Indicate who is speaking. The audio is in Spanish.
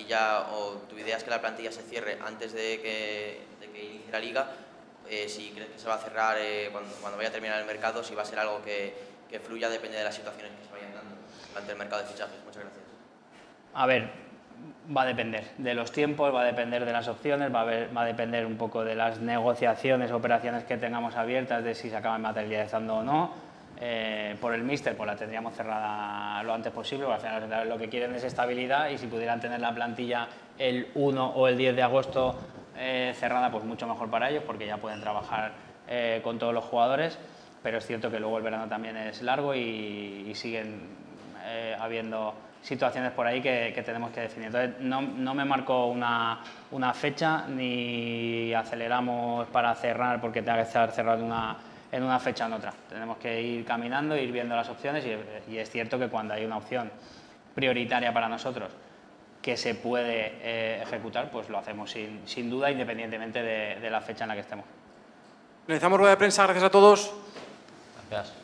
Speaker 1: plantilla, o tu idea es que la plantilla se cierre antes de que inicie la liga, si crees que se va a cerrar cuando vaya a terminar el mercado, si va a ser algo que fluya, depende de las situaciones que se vayan dando durante el mercado de fichajes. Muchas gracias.
Speaker 2: A ver, va a depender de los tiempos, va a depender de las opciones, va a depender un poco de las negociaciones, operaciones que tengamos abiertas, de si se acaban materializando o no. Por el míster, pues la tendríamos cerrada lo antes posible, porque al final lo que quieren es estabilidad, y si pudieran tener la plantilla el 1 o el 10 de agosto cerrada, pues mucho mejor para ellos, porque ya pueden trabajar con todos los jugadores. Pero es cierto que luego el verano también es largo y siguen habiendo situaciones por ahí que tenemos que definir. Entonces no me marco una fecha, ni aceleramos para cerrar porque tenga que estar cerrado en una fecha o en otra. Tenemos que ir caminando, ir viendo las opciones, y es cierto que cuando hay una opción prioritaria para nosotros que se puede ejecutar, pues lo hacemos sin duda, independientemente de la fecha en la que estemos.
Speaker 3: Finalizamos rueda de prensa. Gracias a todos.
Speaker 1: Gracias.